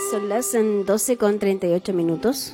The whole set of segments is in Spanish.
Son las 12:38.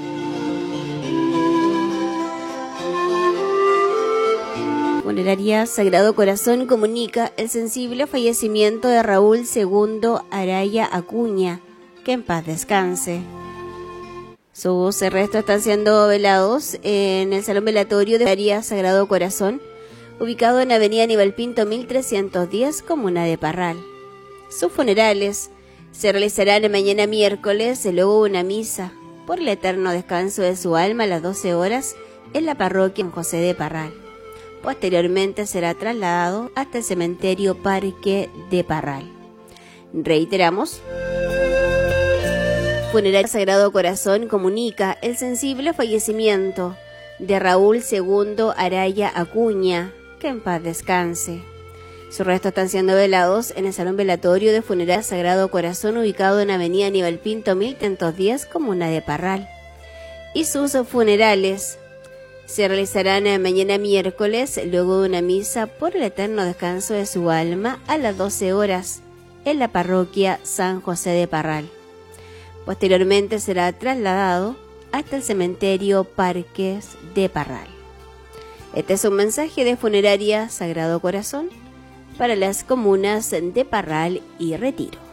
Funeraria Sagrado Corazón comunica el sensible fallecimiento de Raúl Segundo Araya Acuña, que en paz descanse. Sus restos están siendo velados en el Salón Velatorio de Funeraria Sagrado Corazón, ubicado en Avenida Aníbal Pinto 1310, comuna de Parral. Sus funerales se realizarán mañana miércoles, luego una misa por el eterno descanso de su alma a las 12 horas en la parroquia San José de Parral. Posteriormente será trasladado hasta el cementerio Parque de Parral. Reiteramos. Funeraria Sagrado Corazón comunica el sensible fallecimiento de Raúl Segundo Araya Acuña, que en paz descanse. Sus restos están siendo velados en el Salón Velatorio de Funeraria Sagrado Corazón, ubicado en Avenida Aníbal Pinto 1310, comuna de Parral. Y sus funerales se realizarán mañana miércoles, luego de una misa por el eterno descanso de su alma a las 12 horas en la parroquia San José de Parral. Posteriormente será trasladado hasta el cementerio Parques de Parral. Este es un mensaje de Funeraria Sagrado Corazón para las comunas de Parral y Retiro.